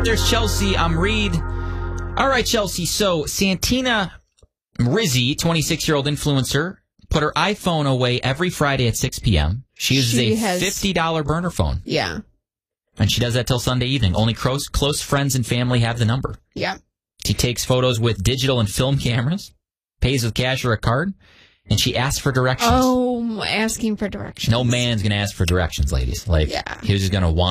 There's Chelsea. I'm Reed. All right, Chelsea. So Santina Rizzi, 26-year-old influencer, put her iPhone away every Friday at 6 p.m. She uses a $50 burner phone. Yeah. And she does that till Sunday evening. Only close friends and family have the number. Yeah. She takes photos with digital and film cameras, pays with cash or a card, and she asks for directions. Oh, asking for directions. No man's going to ask for directions, ladies. Like, he was just going to want